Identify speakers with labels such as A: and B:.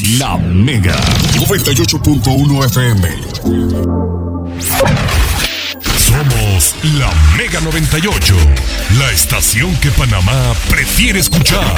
A: La Mega 98.1 FM. Somos La Mega 98, la estación que Panamá prefiere escuchar.